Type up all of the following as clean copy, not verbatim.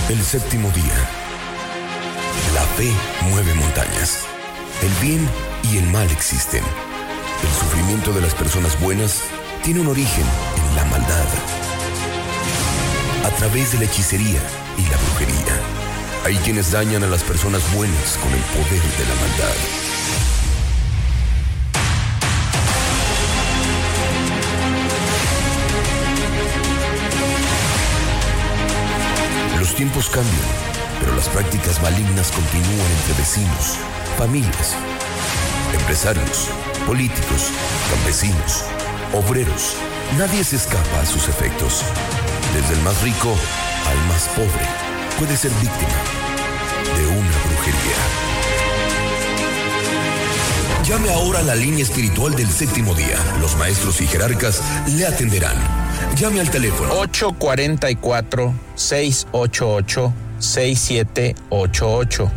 El séptimo día. La fe mueve montañas. El bien y el mal existen. El sufrimiento de las personas buenas tiene un origen en la maldad. A través de la hechicería y la brujería, hay quienes dañan a las personas buenas con el poder de la maldad. Los tiempos cambian, pero las prácticas malignas continúan entre vecinos, familias, empresarios, políticos, campesinos, obreros. Nadie se escapa a sus efectos. Desde el más rico al más pobre puede ser víctima de una brujería. Llame ahora a la línea espiritual del séptimo día. Los maestros y jerarcas le atenderán. Llame al teléfono 844-688-6788.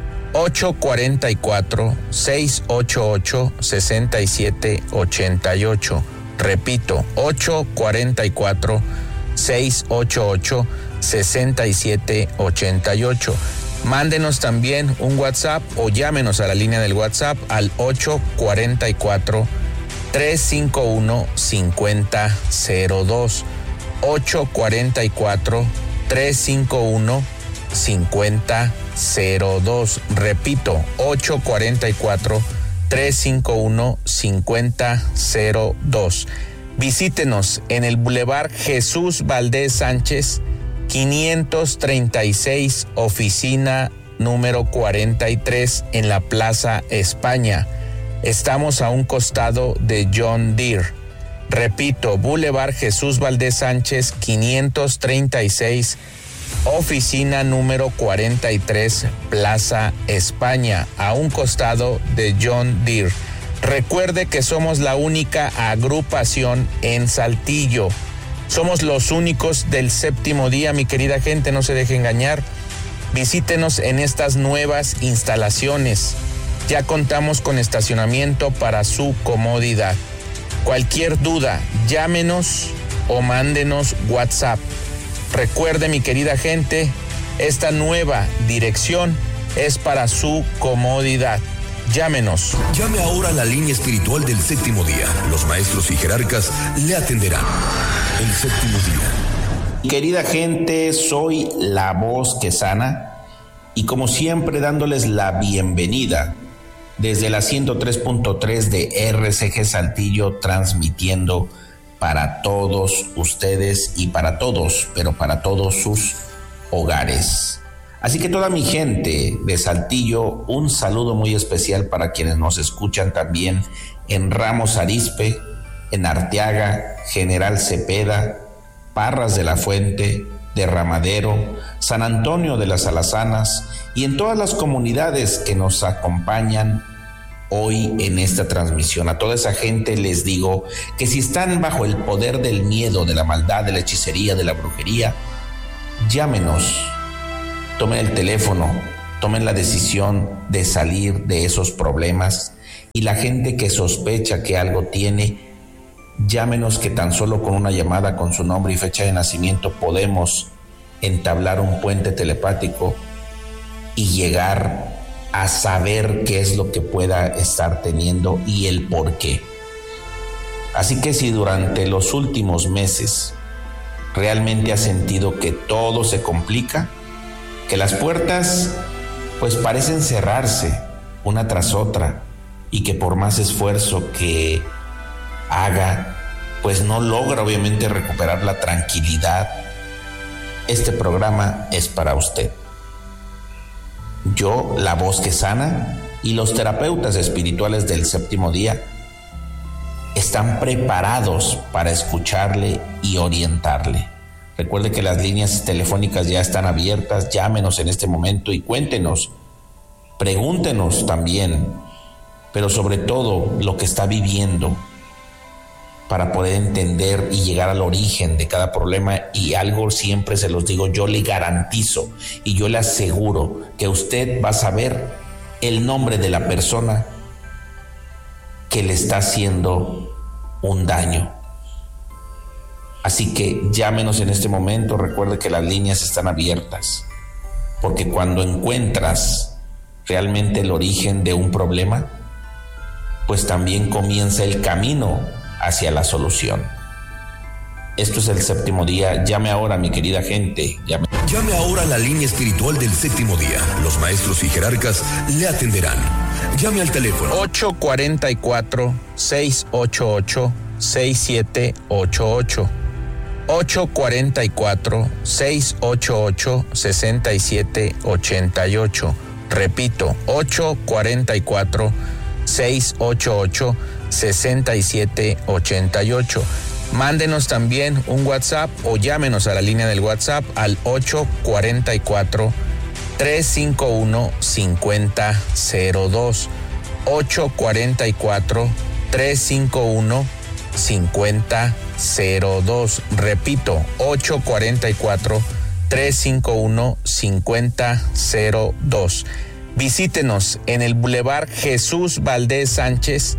844-688-6788. Repito, 844-688-6788. Mándenos también un WhatsApp o llámenos a la línea del WhatsApp al 844-351-5002. 844-351-5002. Repito, 844-351-5002. Visítenos en el Boulevard Jesús Valdés Sánchez, 536, oficina número 43, en la Plaza España. Estamos a un costado de John Deere. Repito, Boulevard Jesús Valdés Sánchez, 536, oficina número 43, Plaza España, a un costado de John Deere. Recuerde que somos la única agrupación en Saltillo. Somos los únicos del séptimo día, mi querida gente, no se deje engañar. Visítenos en estas nuevas instalaciones. Ya contamos con estacionamiento para su comodidad. Cualquier duda, llámenos o mándenos WhatsApp. Recuerde, mi querida gente, esta nueva dirección es para su comodidad. Llámenos. Llame ahora a la línea espiritual del séptimo día. Los maestros y jerarcas le atenderán. El séptimo día. Querida gente, soy la voz que sana y como siempre dándoles la bienvenida desde la 103.3 de RCG Saltillo, transmitiendo para todos ustedes y para todos, pero para todos sus hogares. Así que toda mi gente de Saltillo, un saludo muy especial para quienes nos escuchan también en Ramos Arizpe, en Arteaga, General Cepeda, Parras de la Fuente, Derramadero, San Antonio de las Alazanas y en todas las comunidades que nos acompañan hoy en esta transmisión. A toda esa gente les digo que si están bajo el poder del miedo, de la maldad, de la hechicería, de la brujería, llámenos, tomen el teléfono, tomen la decisión de salir de esos problemas. Y la gente que sospecha que algo tiene, llámenos, que tan solo con una llamada con su nombre y fecha de nacimiento podemos entablar un puente telepático y llegar a saber qué es lo que pueda estar teniendo y el por qué. Así que si durante los últimos meses realmente has sentido que todo se complica, que las puertas pues parecen cerrarse una tras otra y que por más esfuerzo que haga, pues no logra obviamente recuperar la tranquilidad, este programa es para usted. Yo, la voz que sana, y los terapeutas espirituales del séptimo día están preparados para escucharle y orientarle. Recuerde que las líneas telefónicas ya están abiertas. Llámenos en este momento y cuéntenos, pregúntenos también, pero sobre todo lo que está viviendo, para poder entender y llegar al origen de cada problema. Y algo siempre se los digo, yo le garantizo y yo le aseguro que usted va a saber el nombre de la persona que le está haciendo un daño. Así que llámenos en este momento. Recuerde que las líneas están abiertas. porque cuando encuentras realmente el origen de un problema, pues también comienza el camino hacia la solución. Esto es el séptimo día. Llame ahora, mi querida gente. Llame ahora a la línea espiritual del séptimo día. Los maestros y jerarcas le atenderán. Llame al teléfono 844-688-6788. 844-688-6788. Repito, 844-688-6788. Mándenos también un WhatsApp o llámenos a la línea del WhatsApp al 844-351-5002. 844-351-5002. Repito, 844-351-5002. Visítenos en el Boulevard Jesús Valdés Sánchez,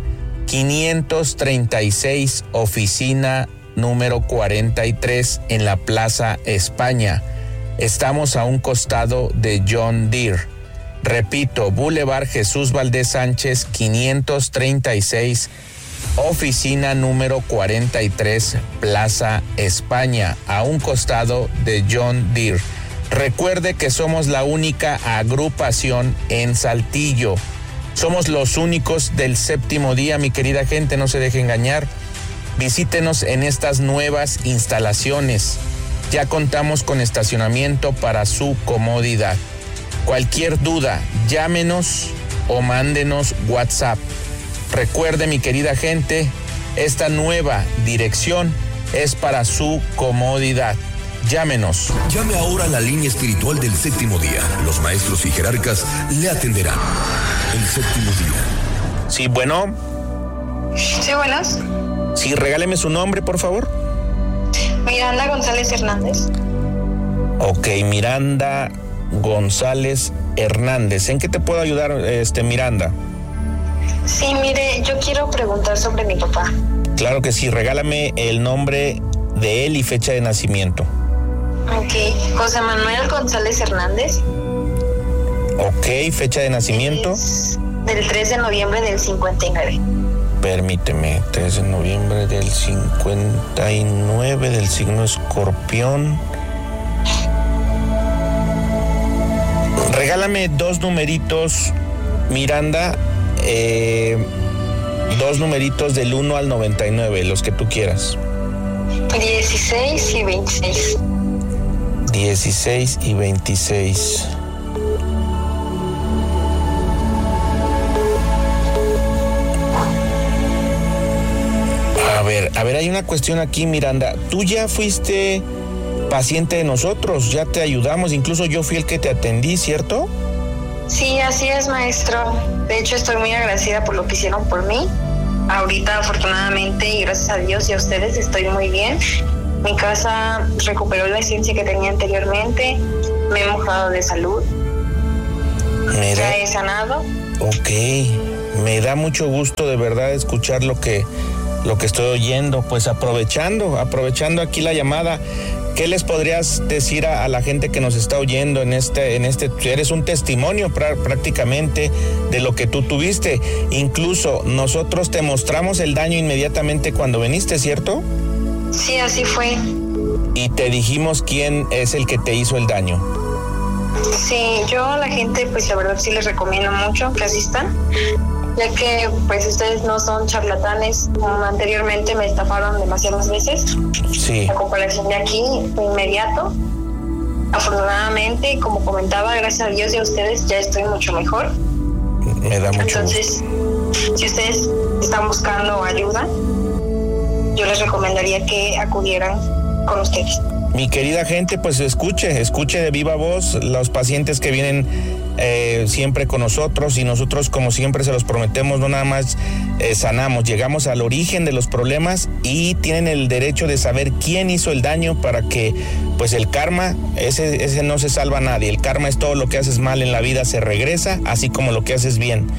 536, oficina número 43 en la Plaza España. Estamos a un costado de John Deere. Repito, Boulevard Jesús Valdés Sánchez, 536, oficina número 43, Plaza España, a un costado de John Deere. Recuerde que somos la única agrupación en Saltillo. Somos los únicos del séptimo día, mi querida gente, no se deje engañar. Visítenos en estas nuevas instalaciones. Ya contamos con estacionamiento para su comodidad. Cualquier duda, llámenos o mándenos WhatsApp. Recuerde, mi querida gente, esta nueva dirección es para su comodidad. Llámenos. Llame ahora a la línea espiritual del séptimo día. Los maestros y jerarcas le atenderán. El séptimo día. Sí, bueno. Sí, buenas. Sí, regáleme su nombre, por favor. Miranda González Hernández. Ok, Miranda González Hernández. ¿En qué te puedo ayudar, Miranda? Sí, mire, yo quiero preguntar sobre mi papá. Claro que sí, regálame el nombre de él y fecha de nacimiento. Ok, José Manuel González Hernández. Ok, fecha de nacimiento. Es del 3 de noviembre del 59. Permíteme, 3 de noviembre del 59, del signo Escorpión. Regálame dos numeritos, Miranda, dos numeritos del 1 al 99, los que tú quieras. 16 y 26. 16 y 26. A ver, hay una cuestión aquí, Miranda. Tú ya fuiste paciente de nosotros, ya te ayudamos, incluso yo fui el que te atendí, ¿cierto? Sí, así es, maestro. De hecho, estoy muy agradecida por lo que hicieron por mí. Ahorita, afortunadamente, y gracias a Dios y a ustedes, estoy muy bien. Mi casa recuperó la esencia que tenía anteriormente. Me he mejorado de salud. Mira. Ya he sanado. Ok, me da mucho gusto de verdad escuchar lo que estoy oyendo. Pues aprovechando aquí la llamada, ¿qué les podrías decir a la gente que nos está oyendo en este? Eres un testimonio prácticamente de lo que tú tuviste. Incluso nosotros te mostramos el daño inmediatamente cuando viniste, ¿cierto? Sí, así fue. Y te dijimos quién es el que te hizo el daño. Sí, yo a la gente, pues la verdad sí les recomiendo mucho que asistan, ya que pues ustedes no son charlatanes, como anteriormente me estafaron demasiadas veces. Sí. La comparación de aquí fue inmediato. Afortunadamente, como comentaba, gracias a Dios y a ustedes ya estoy mucho mejor. Me da mucho Entonces, si ustedes están buscando ayuda, yo les recomendaría que acudieran con ustedes. Mi querida gente, pues escuche de viva voz los pacientes que vienen siempre con nosotros, y nosotros, como siempre se los prometemos, no nada más sanamos, llegamos al origen de los problemas y tienen el derecho de saber quién hizo el daño, para que pues el karma, ese no se salva a nadie. El karma es todo lo que haces mal en la vida se regresa, así como lo que haces bien.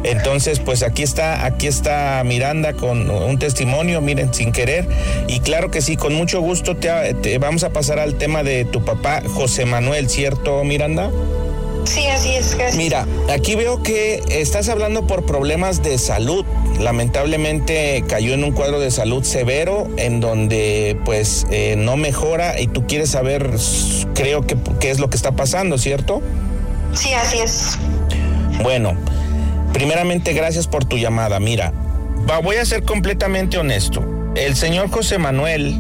Entonces, pues aquí está Miranda con un testimonio, miren, sin querer. Y claro que sí, con mucho gusto te vamos a pasar al tema de tu papá, José Manuel, ¿cierto, Miranda? Sí, así es. Gracias. Mira, aquí veo que estás hablando por problemas de salud. Lamentablemente cayó en un cuadro de salud severo en donde pues no mejora y tú quieres saber, creo que qué es lo que está pasando, ¿cierto? Sí, así es. Bueno, primeramente gracias por tu llamada. Mira, voy a ser completamente honesto. El señor José Manuel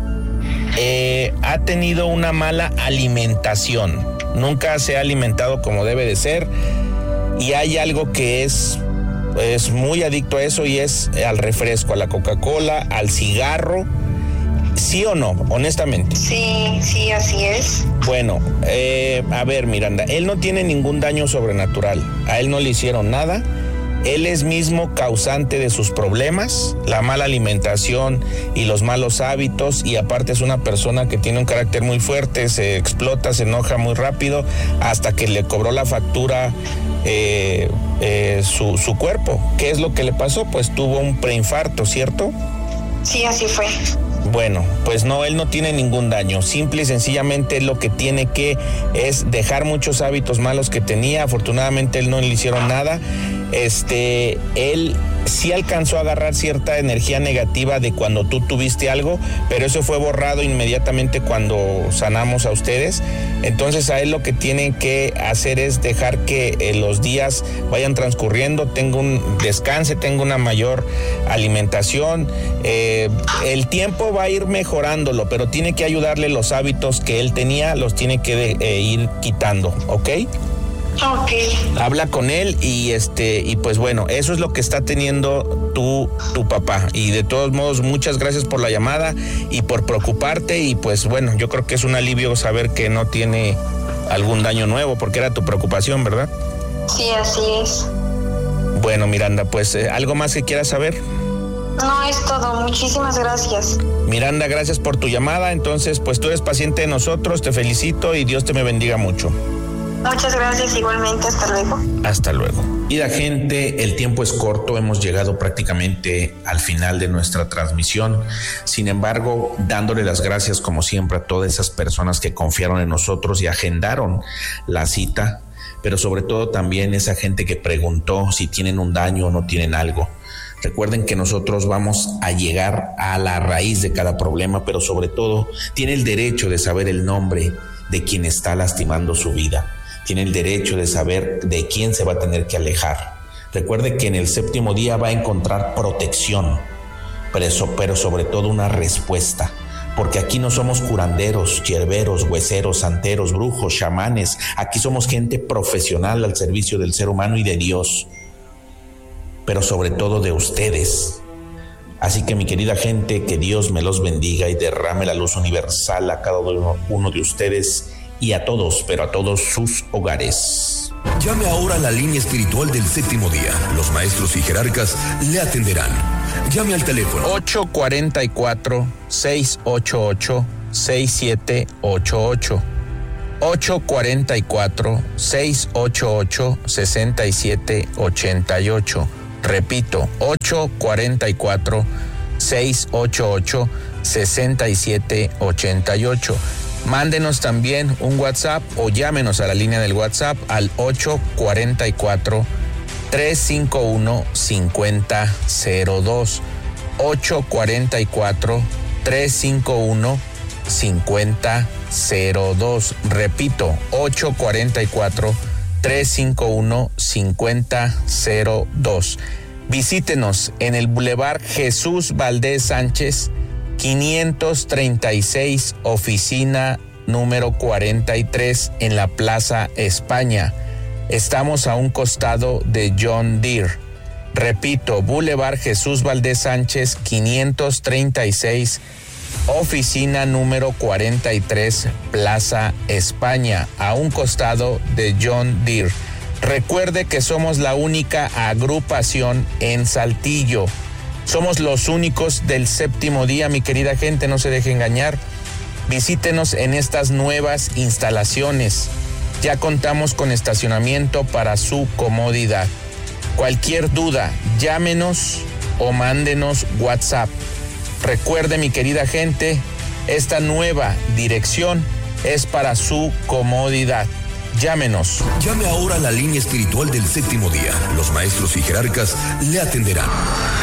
ha tenido una mala alimentación. Nunca se ha alimentado como debe de ser y hay algo que es muy adicto a eso y es al refresco, a la Coca-Cola, al cigarro. ¿Sí o no? Honestamente. Sí, así es. Bueno, a ver, Miranda, él no tiene ningún daño sobrenatural. A él no le hicieron nada. Él es mismo causante de sus problemas, la mala alimentación y los malos hábitos, y aparte es una persona que tiene un carácter muy fuerte, se explota, se enoja muy rápido, hasta que le cobró la factura su cuerpo. ¿Qué es lo que le pasó? Pues tuvo un preinfarto, ¿cierto? Sí, así fue. Bueno, pues no, él no tiene ningún daño. Simple y sencillamente lo que tiene que es dejar muchos hábitos malos que tenía. Afortunadamente él no le hicieron nada. Él sí alcanzó a agarrar cierta energía negativa de cuando tú tuviste algo, pero eso fue borrado inmediatamente cuando sanamos a ustedes. Entonces a él lo que tiene que hacer es dejar que los días vayan transcurriendo, tenga un descanse, tenga una mayor alimentación. El tiempo va a ir mejorándolo, pero tiene que ayudarle los hábitos que él tenía, los tiene que ir quitando, ¿ok? Ok. Habla con él y pues bueno, eso es lo que está teniendo tu papá. Y de todos modos, muchas gracias por la llamada y por preocuparte. Y pues bueno, yo creo que es un alivio saber que no tiene algún daño nuevo, porque era tu preocupación, ¿verdad? Sí, así es. Bueno, Miranda, pues ¿algo más que quieras saber? No, es todo. Muchísimas gracias. Miranda, gracias por tu llamada. Entonces, pues tú eres paciente de nosotros, te felicito y Dios te me bendiga mucho. Muchas gracias, igualmente, hasta luego. Hasta luego. Y la gente, el tiempo es corto, hemos llegado prácticamente al final de nuestra transmisión. Sin embargo, dándole las gracias como siempre a todas esas personas que confiaron en nosotros y agendaron la cita, pero sobre todo también esa gente que preguntó si tienen un daño o no tienen algo. Recuerden que nosotros vamos a llegar a la raíz de cada problema, pero sobre todo tiene el derecho de saber el nombre de quien está lastimando su vida. Tiene el derecho de saber de quién se va a tener que alejar. Recuerde que en el séptimo día va a encontrar protección, pero sobre todo una respuesta. Porque aquí no somos curanderos, hierberos, hueseros, santeros, brujos, chamanes. Aquí somos gente profesional al servicio del ser humano y de Dios. Pero sobre todo de ustedes. Así que mi querida gente, que Dios me los bendiga y derrame la luz universal a cada uno de ustedes y a todos, pero a todos sus hogares. Llame ahora a la línea espiritual del séptimo día. Los maestros y jerarcas le atenderán. Llame al teléfono 844-688-6788. 844-688-6788. Repito, 844-688-6788. Mándenos también un WhatsApp o llámenos a la línea del WhatsApp al 844-351-5002. 844-351-5002. Repito, 844-351-5002. Visítenos en el Boulevard Jesús Valdés Sánchez, 536, oficina número 43 en la Plaza España. Estamos a un costado de John Deere. Repito, Boulevard Jesús Valdés Sánchez, 536, oficina número 43, Plaza España, a un costado de John Deere. Recuerde que somos la única agrupación en Saltillo. Somos los únicos del séptimo día, mi querida gente, no se deje engañar. Visítenos en estas nuevas instalaciones. Ya contamos con estacionamiento para su comodidad. Cualquier duda, llámenos o mándenos WhatsApp. Recuerde, mi querida gente, esta nueva dirección es para su comodidad. Llámenos. Llame ahora a la línea espiritual del séptimo día. Los maestros y jerarcas le atenderán.